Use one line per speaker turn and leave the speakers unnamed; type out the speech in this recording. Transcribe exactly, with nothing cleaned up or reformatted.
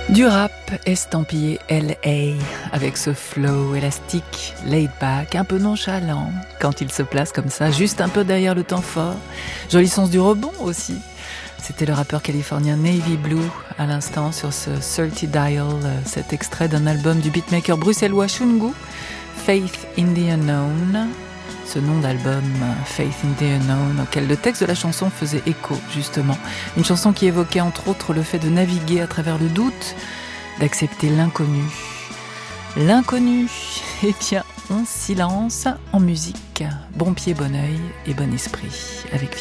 Du rap estampillé L A, avec ce flow élastique, laid back, un peu nonchalant, quand il se place comme ça, juste un peu derrière le temps fort. Joli sens du rebond aussi. C'était le rappeur californien Navy Blue, à l'instant sur ce thirty Dial, cet extrait d'un album du beatmaker bruxellois Shungu, Faith in the Unknown. Ce nom d'album, Faith in the Unknown, auquel le texte de la chanson faisait écho, justement. Une chanson qui évoquait entre autres le fait de naviguer à travers le doute, d'accepter l'inconnu. L'inconnu, eh bien, on silence en musique. Bon pied, bon oeil et bon esprit. Avec